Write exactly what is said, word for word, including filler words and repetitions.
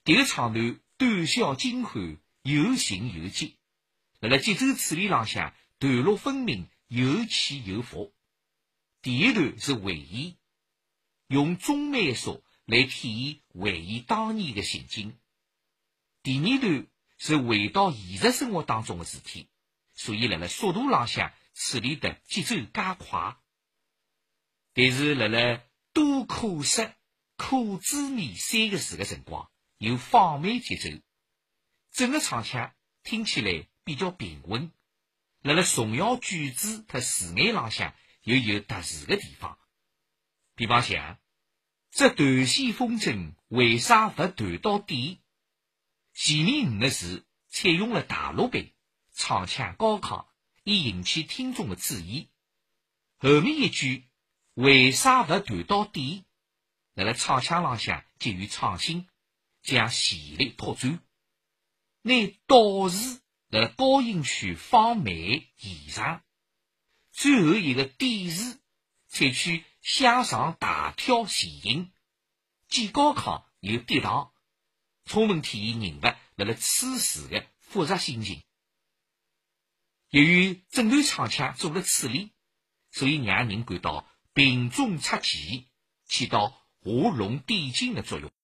迭个唱段短小精悍，有情有节，辣辣节奏处理浪向段落分明，有起有伏。第一段是回忆，用中慢速来体现回忆当年的情景。第二段是回到现实生活当中的事体，所以辣辣速度浪向处理的节奏加快。但是辣辣多可失、可滋味三个字的辰光，有放慢节奏，整个唱腔听起来比较平稳。辣辣重要句子和词眼浪向又有特殊的地方。比方像这断线风筝为啥不断到底？前面五个字采用了大陆版，唱腔高亢，以引起听众的注意。后面一句为啥不断到底？辣辣唱腔浪向给予创新，将旋律拓展。拿倒字辣辣高音区放慢延长，最后一个底字采取向上大跳前音，既高亢又跌宕，充分体现人物辣辣此时的复杂心情。由于整段唱腔做了处理，所以让人感到平中出奇，起到画龙点睛的作用。